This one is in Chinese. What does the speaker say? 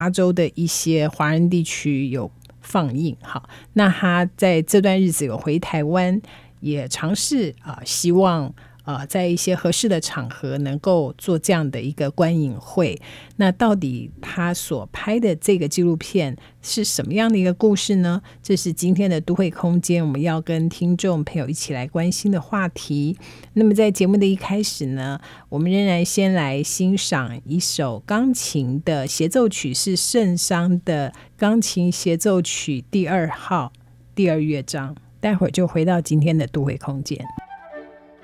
加州的一些华人地区有放映。好，那他在这段日子有回台湾，也尝试希望在一些合适的场合能够做这样的一个观影会。那到底他所拍的这个纪录片是什么样的一个故事呢？这是今天的都会空间我们要跟听众朋友一起来关心的话题。那么在节目的一开始呢，我们仍然先来欣赏一首钢琴的协奏曲，是圣桑的钢琴协奏曲第2号第2乐章。待会儿就回到今天的都会空间。